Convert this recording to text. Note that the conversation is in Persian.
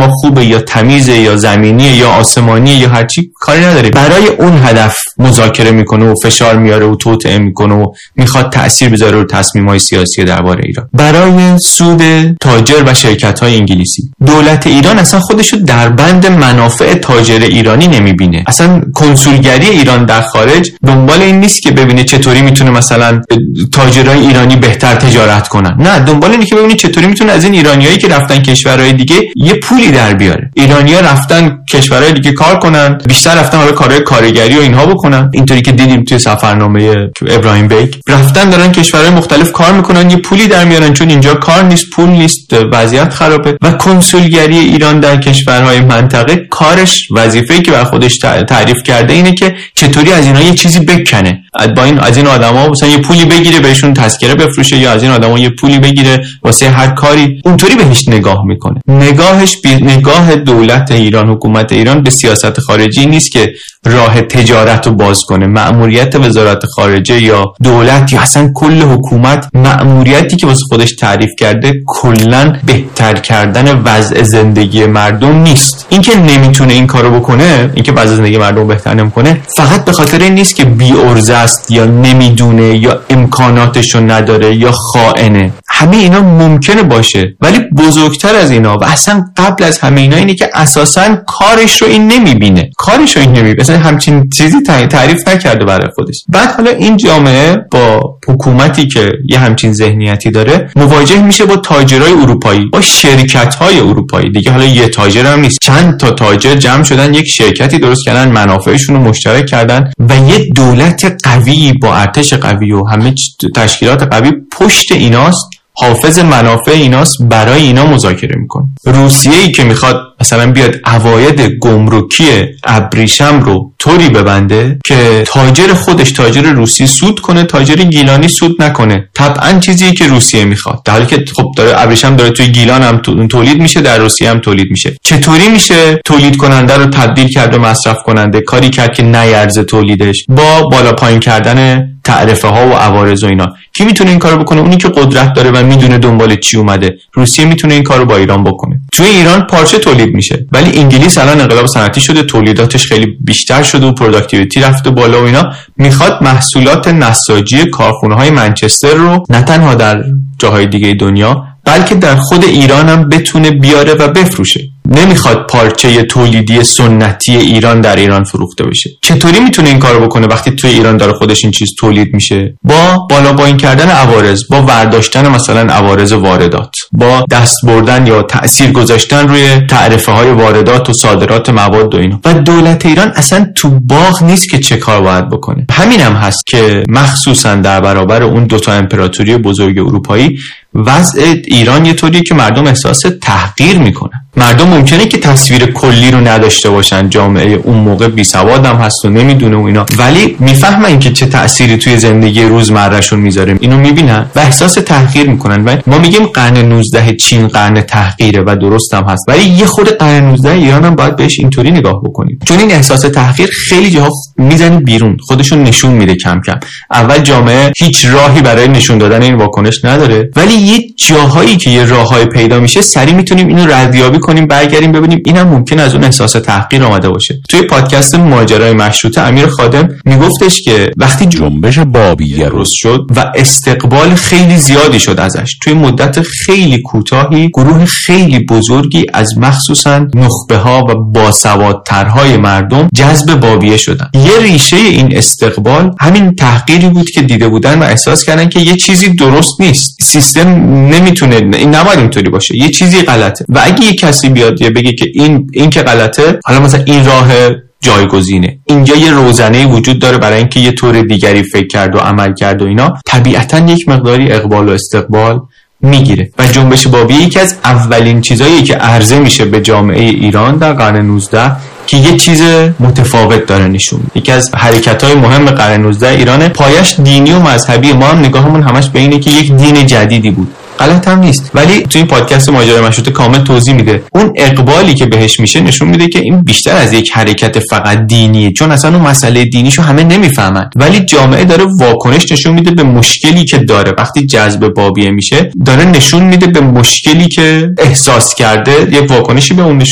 ما خوبه یا تمیزه یا زمینیه یا آسمانیه یا هر چی، کاری نداره. برای اون هدف مذاکره میکنه و فشار میاره و توطئه میکنه و میخواد تأثیر بذاره رو تصمیم‌های سیاسی درباره ایران برای سود تاجر و شرکت‌های انگلیسی. دولت ایران اصلا خودشو در بند منافع تاجر ایرانی نمیبینه. اصلا کنسولگری ایران در خارج دنبال این نیست که ببینه چطوری میتونه مثلا تاجرای ایرانی بهتر تجارت کنن، نه، دنبال اینه که ببینه چطوری میتونه از این ایرانیایی که رفتن کشورهای دیگه یه پولی در بیاره. ایرانی‌ها رفتن کشورهای دیگه کار کنن، بیشتر رفتن حالا کارهای کارگری و اینها بکنن، اینطوری که دیدیم توی سفرنامه ابراهیم بیگ، رفتن دارن کشورهای مختلف کار میکنن، یه پولی در میارن، چون اینجا کار نیست، پول نیست، وضعیت خرابه. و کنسولگری ایران در کشورهای منطقه کارش، وظیفه‌ای که بر خودش تعریف کرده اینه که چطوری از اینا یه چیزی بکنه، از این آدما مثلا یه پولی بگیره بهشون تذکره بفروشه، یا از این آدما یه پولی بگیره واسه هر کاری. اونطوری بهش نگاه میکنه. نگاه دولت ایران، حکومت ایران به سیاست خارجی نیست که راه تجارت رو باز کنه. مأموریت وزارت خارجه یا دولت یا اصلا کل حکومت، مأموریتی که واسه خودش تعریف کرده کلاً بهتر کردن وضع زندگی مردم نیست. اینکه نمیتونه این کارو بکنه، اینکه وضع زندگی مردم بهتر نمیکنه، فقط به خاطر این نیست که بی‌عرضه است یا نمیدونه یا امکاناتشو نداره یا خائنه. همه اینا ممکنه باشه، ولی بزرگتر از اینا و اصلا قبل از همه اینا اینه که اساساً کارش رو این نمیبینه. اصلا همچین چیزی تعریف نکرده برای خودش. بعد حالا این جامعه با حکومتی که یه همچین ذهنیتی داره مواجه میشه با تاجرای اروپایی، با شرکت‌های اروپایی. دیگه حالا یه تاجر هم نیست، چند تا تاجر جمع شدن یک شرکتی درست کردن، منافعشون رو مشترک کردن و یه دولت قوی با ارتش قوی و همه تشکیلات قوی پشت ایناست، حافظ منافع ایناست، برای اینا مذاکره میکنه. روسیه‌ای که میخواد مثلا بیاد عواید گمرکی ابریشم رو طوری ببنده که تاجر روسی سود کنه، تاجر گیلانی سود نکنه، طبعا چیزی که روسیه میخواد، در حالی که خب داره ابریشم داره توی گیلان هم تولید میشه، در روسیه هم تولید میشه. چطوری میشه تولید کننده رو تبدیل کرد به مصرف کننده؟ کاری کرد که نیرزه تولیدش با بالا پایین کردن تعرفه ها و عوارض و اینا. کی میتونه این کارو بکنه؟ اونی که قدرت داره و میدونه دنبال چی اومده. روسیه میتونه این کارو با ایران بکنه. توی ایران پارچه تولید میشه، ولی انگلیس الان انقلاب صنعتی شده، تولیداتش خیلی بیشتر شده و پروداکتیویتی رفته بالا و اینا. میخواد محصولات نساجی کارخونه‌های منچستر رو نه تنها در جاهای دیگه دنیا بلکه در خود ایران هم بتونه بیاره و بفروشه. نمیخواد پارچه تولیدی سنتی ایران در ایران فروخته بشه. چطوری میتونه این کارو بکنه وقتی توی ایران داره خودش این چیز تولید میشه؟ با بالا پایین کردن عوارض، با ورداشتن مثلا عوارض واردات، با دست بردن یا تأثیر گذاشتن روی تعرفه های واردات و صادرات مواد و اینا. و دولت ایران اصلا تو باغ نیست که چه کار باید بکنه. همین هم هست که مخصوصا در برابر اون دوتا امپراتوری بزرگ اروپایی وضع ایران یه طوریه که مردم احساس تحقیر میکنن. مردم ممکنه که تصویر کلی رو نداشته باشن، جامعه اون موقع بی سواد هم هست و نمیدونه و اینا، ولی میفهمن که چه تأثیری توی زندگی روزمرهشون میذاره، اینو میبینن و احساس تحقیر میکنن. و ما میگیم قرن 19 چین قرن تحقیره و درست هم هست، ولی یه خود قرن 19 ایران هم باید بهش اینطوری نگاه بکنیم، چون این احساس تحقیر خیلی جاها میزنه بیرون، خودشون نشون میده کم کم. اول جامعه هیچ راهی برای نشون دادن این واکنش نداره، ولی یه جاهایی که یه راههای پیدا میشه سریع میتونیم اینو ردیابی کنیم، برگردیم ببینیم اینم ممکنه از اون احساس تحقیر اومده باشه. توی پادکست ماجرای مشروطه امیر خادم میگفتش که وقتی جنبش بابیه رست شد و استقبال خیلی زیادی شد ازش، توی مدت خیلی کوتاهی گروه خیلی بزرگی از مخصوصا نخبه ها و باسوادترهای مردم جذب بابیه شدن. یه ریشه این استقبال همین تحقیری بود که دیده بودن و احساس کردن که یه چیزی درست نیست، سیستم نمیتونه، این نباید اینطوری باشه، یه چیزی غلطه. و اگه یه کسی بیاد بگه که این که غلطه، حالا مثلا این راه جایگزینه، اینجا یه روزنه وجود داره برای اینکه یه طور دیگری فکر کرد و عمل کرد و اینا، طبیعتاً یک مقداری اقبال و استقبال میگیره. و جنبش بابیه یکی از اولین چیزاییه که عرضه میشه به جامعه ایران در قرن 19 که یه چیز متفاوت داره نشون. یکی از حرکت‌های مهم قرن 19 ایرانه، پایش دینی و مذهبی. ما هم نگاهمون همش به اینه که یک دین جدیدی بود، غلط هم نیست، ولی تو این پادکست ماجرای مشروطه کامل توضیح میده اون اقبالی که بهش میشه نشون میده که این بیشتر از یک حرکت فقط دینیه، چون اصلا اون مسئله دینیشو همه نمیفهمن، ولی جامعه داره واکنش نشون میده به مشکلی که داره. وقتی جذب بابیه میشه داره نشون میده به مشکلی که احساس کرده، یک واکنشی به اون نشون